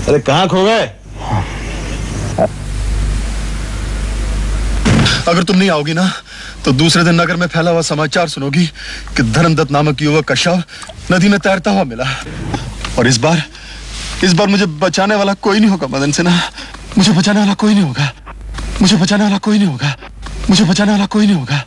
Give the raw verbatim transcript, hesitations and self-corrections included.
अरे कहाँ खो गए? अगर तुम नहीं आओगी ना तो दूसरे दिन नगर में फैला हुआ समाचार सुनोगी कि धर्मदत्त नामक युवक का शव नदी में तैरता हुआ मिला। और इस बार इस बार मुझे बचाने वाला कोई नहीं होगा मदन सिन्हा। मुझे बचाने वाला कोई नहीं होगा। मुझे बचाने वाला कोई नहीं होगा। मुझे बचाने वाला कोई नहीं होगा।